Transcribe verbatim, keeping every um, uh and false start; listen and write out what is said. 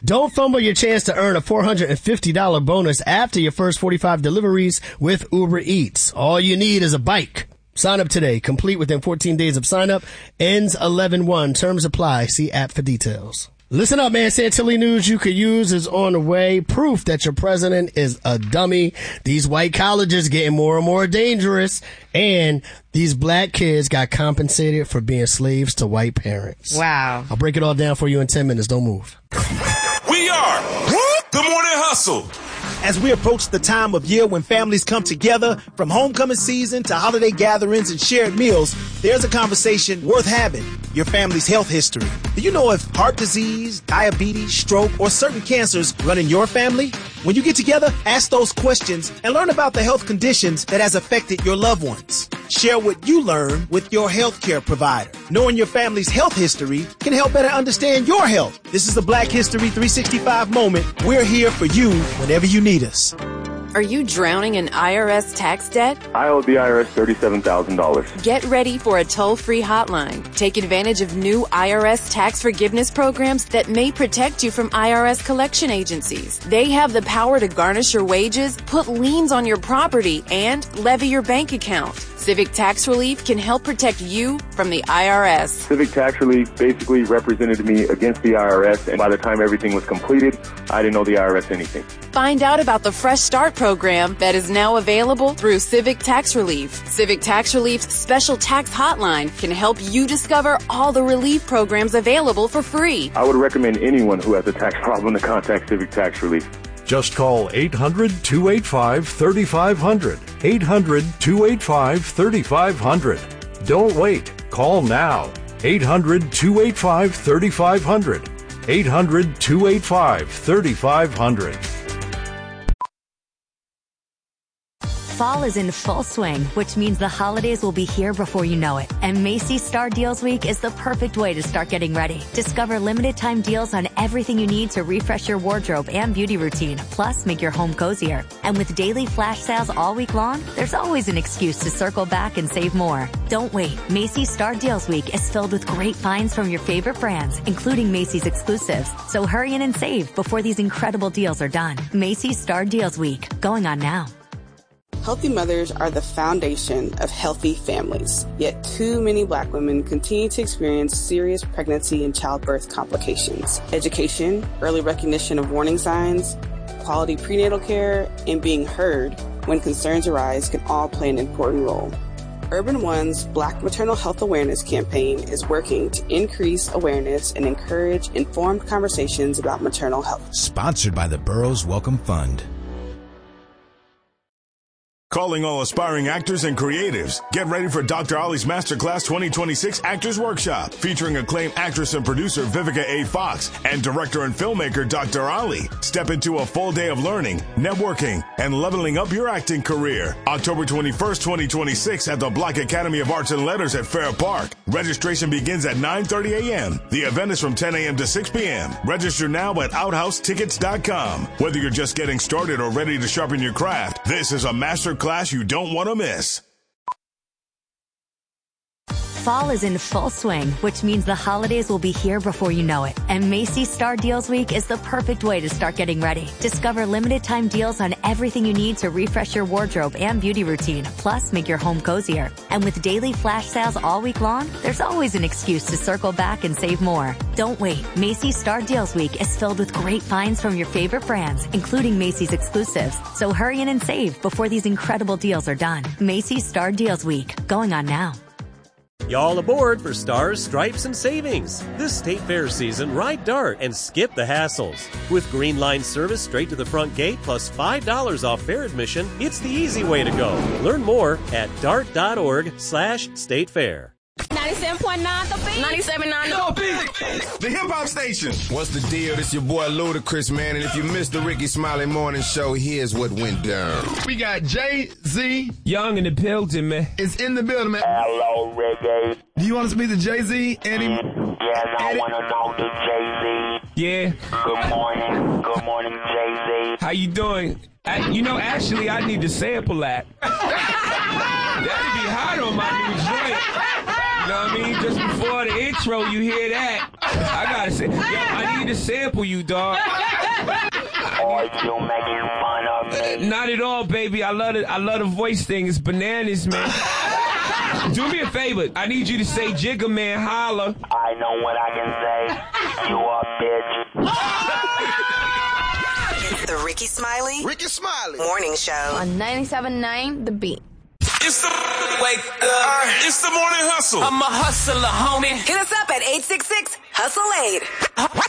Don't fumble your chance to earn a four hundred fifty dollars bonus after your first forty-five deliveries with Uber Eats. All you need is a bike. Sign up today. Complete within fourteen days of sign up. Ends eleven one. Terms apply. See app for details. Listen up, man. Chantilly news you could use is on the way. Proof that your president is a dummy. These white colleges getting more and more dangerous. And these black kids got compensated for being slaves to white parents. Wow. I'll break it all down for you in ten minutes. Don't move. We are the Morning Hustle. As we approach the time of year when families come together, from homecoming season to holiday gatherings and shared meals, there's a conversation worth having: your family's health history. Do you know if heart disease, diabetes, stroke, or certain cancers run in your family? When you get together, ask those questions and learn about the health conditions that has affected your loved ones. Share what you learn with your healthcare provider. Knowing your family's health history can help better understand your health. This is the Black History three sixty-five moment. We're here for you whenever you need us. Are you drowning in I R S tax debt? I owe the I R S thirty-seven thousand dollars. Get ready for a toll-free hotline. Take advantage of new I R S tax forgiveness programs that may protect you from I R S collection agencies. They have the power to garnish your wages, put liens on your property, and levy your bank account. Civic Tax Relief can help protect you from the I R S. Civic Tax Relief basically represented me against the I R S, and by the time everything was completed, I didn't owe the I R S anything. Find out about the Fresh Start program that is now available through Civic Tax Relief. Civic Tax Relief's special tax hotline can help you discover all the relief programs available for free. I would recommend anyone who has a tax problem to contact Civic Tax Relief. Just call eight hundred, two eight five, three five zero zero. eight hundred, two eight five, three five zero zero. Don't wait. Call now. eight hundred, two eight five, three five zero zero. eight hundred, two eight five, three five zero zero. Fall is in full swing, which means the holidays will be here before you know it. And Macy's Star Deals Week is the perfect way to start getting ready. Discover limited time deals on everything you need to refresh your wardrobe and beauty routine, plus make your home cozier. And with daily flash sales all week long, there's always an excuse to circle back and save more. Don't wait. Macy's Star Deals Week is filled with great finds from your favorite brands, including Macy's exclusives. So hurry in and save before these incredible deals are done. Macy's Star Deals Week, going on now. Healthy mothers are the foundation of healthy families. Yet too many Black women continue to experience serious pregnancy and childbirth complications. Education, early recognition of warning signs, quality prenatal care, and being heard when concerns arise can all play an important role. Urban One's Black Maternal Health Awareness campaign is working to increase awareness and encourage informed conversations about maternal health. Sponsored by the Burroughs Welcome Fund. Calling all aspiring actors and creatives. Get ready for Doctor Ali's Masterclass twenty twenty-six Actors Workshop, featuring acclaimed actress and producer Vivica A. Fox and director and filmmaker Doctor Ali. Step into a full day of learning, networking, and leveling up your acting career. October twenty-first, twenty twenty-six at the Black Academy of Arts and Letters at Fair Park. Registration begins at nine thirty a.m. The event is from ten a.m. to six p.m. Register now at outhouse tickets dot com. Whether you're just getting started or ready to sharpen your craft, this is a master class you don't want to miss. Fall is in full swing, which means the holidays will be here before you know it. And Macy's Star Deals Week is the perfect way to start getting ready. Discover limited time deals on everything you need to refresh your wardrobe and beauty routine, plus make your home cozier. And with daily flash sales all week long, there's always an excuse to circle back and save more. Don't wait. Macy's Star Deals Week is filled with great finds from your favorite brands, including Macy's exclusives. So hurry in and save before these incredible deals are done. Macy's Star Deals Week, going on now. Y'all aboard for Stars, Stripes, and Savings. This State Fair season, ride Dart and skip the hassles. With Green Line service straight to the front gate plus five dollars off fair admission, it's the easy way to go. Learn more at dart.org slash state fair. ninety-seven point nine The Beat. ninety-seven point nine The Beat. The hip hop station. What's the deal? This your boy Ludacris, man. And if you missed the Ricky Smiley Morning Show, here's what went down. We got Jay-Z. Young in the building, man. It's in the building, man. Hello, Reggae. Do you want to speak to Jay-Z? Eddie? Mm, yes, I want to know the Jay-Z. Yeah. Good morning. Good morning, Jay-Z. How you doing? I, you know, actually, I need to sample that. That'd be hot on my new joint. You know what I mean? Just before the intro, you hear that. I gotta say, yo, I need to sample you, dog. Are you making fun of me? Not at all, baby. I love it. I love the voice thing. It's bananas, man. Do me a favor. I need you to say Jigga Man holla. I know what I can say. You a bitch. It's the Ricky Smiley. Ricky Smiley. Morning Show. On ninety-seven point nine The Beat. It's the wake up. It's the morning hustle. I'm a hustler, homie. Hit us up at eight six six, hustle eight.